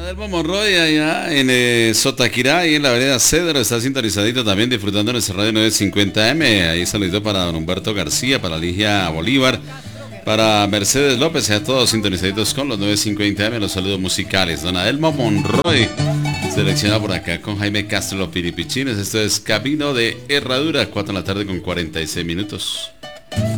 Adelmo Monroy allá en Sotaquirá, ahí en la vereda Cedro, está sintonizadito también disfrutando de nuestra radio 950M. Ahí saludito para don Humberto García, para Ligia Bolívar, para Mercedes López, a todos sintonizaditos con los 950M, los saludos musicales. Don Adelmo Monroy, selecciona por acá con Jaime Castro los Piripichines. Esto es Camino de Herradura, 4 de la tarde con 46 minutos.